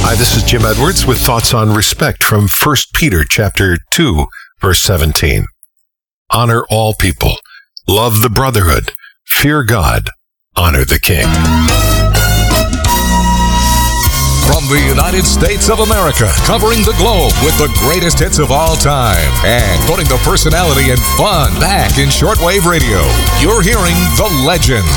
Hi, this is Jim Edwards with thoughts on respect from 1 Peter chapter 2, verse 17. Honor all people, love the brotherhood, fear God, honor the king. From the United States of America, covering the globe with the greatest hits of all time and putting the personality and fun back in shortwave radio, you're hearing The Legends